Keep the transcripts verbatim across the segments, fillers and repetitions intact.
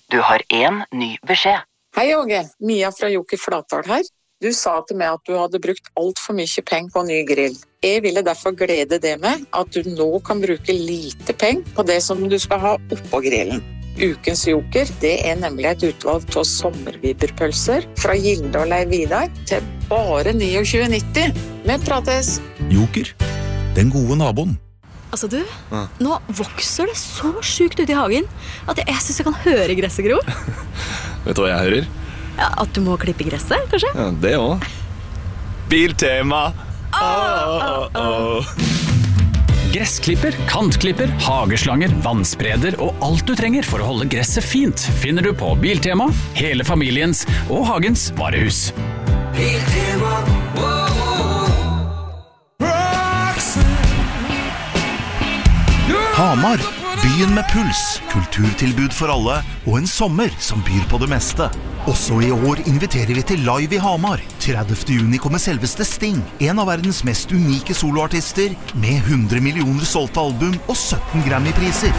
Du har en ny beskjed. Hei Åge, Mia fra Joker Flatdal her. Du sa til meg at du hadde brukt alt for mye penger på ny grill. Jeg ville derfor glede deg med at du nå kan bruke lite penger på det som du skal ha oppå grillen. Ukens Joker, det er nemlig et utvalg av sommerviberpølser fra Gilde og Leiv Vidar til bare tjueni nitti. Vi prates! Joker, den gode naboen. Altså du, ja. Nå vokser det så sykt ut i hagen at jeg, jeg synes jeg kan høre gresset gro. Vet du hva jeg hører? Ja, at du må klippe gresset, kanskje? Ja, det også. Biltema! Oh, oh, oh. Gressklipper, kantklipper, hageslanger, vannspreder og alt du trenger for å holde gresset fint finner du på Biltema, hele familiens og hagens varehus. Biltema, wow, Hamar, byen med puls, kulturtilbud for alle og en sommer som byr på det meste. Også i år inviterer vi til Live i Hamar. tredivte juni kommer selveste Sting, en av verdens mest unike soloartister, med hundre millioner solgte album og sytten Grammy-priser.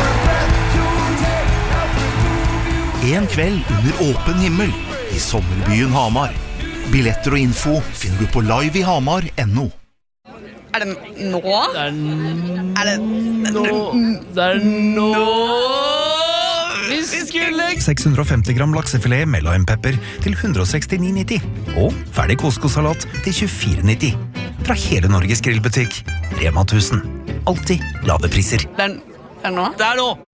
En kveld under åpen himmel i sommerbyen Hamar. Billetter og info finner du på live i hamar punktum no. Er det nå? Det er nå. Er det nå? Det er nå. Vi skulle... seks hundre og femti gram laksefilet med limepepper til ett hundre og sekstini nitti. Og ferdig koskosalat til tjuefire nitti. Fra hele Norges grillbutikk. Rema tusen. Alltid lave priser. Det er, det er nå? Det er nå.